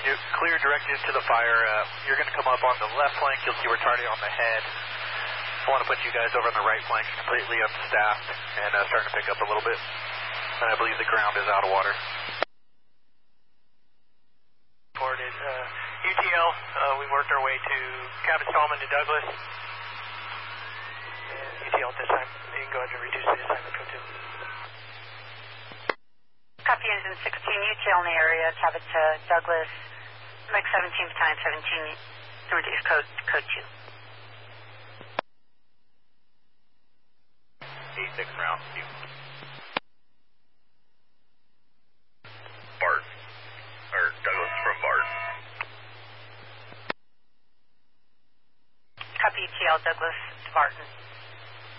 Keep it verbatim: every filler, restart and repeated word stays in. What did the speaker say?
you clear directed to the fire. Uh, you're going to come up on the left flank. You'll see we're targeting on the head. I want to put you guys over on the right flank, completely unstaffed, and uh, starting to pick up a little bit. And I believe the ground is out of water. Reported uh, U T L. Uh, we worked our way to Cabot Stallman to Douglas. And U T L at this time. You can go ahead and reduce the assignment code two. Copy engine sixteen, U T L in the area, Cabot to Douglas. Mike seventeen, battalion seventeen, reduce code, code two. eight six round, you. Bart, or Douglas from Bart. Copy U T L, Douglas to Barton.